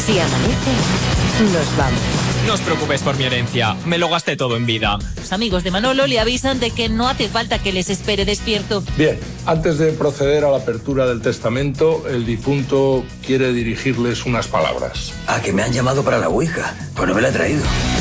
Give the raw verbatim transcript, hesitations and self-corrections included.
Si amanece, nos vamos. No os preocupéis por mi herencia, me lo gasté todo en vida. Los amigos de Manolo le avisan de que no hace falta que les espere despierto. Bien, antes de proceder a la apertura del testamento, el difunto quiere dirigirles unas palabras. Ah, que me han llamado para la ouija, pues no me la he traído.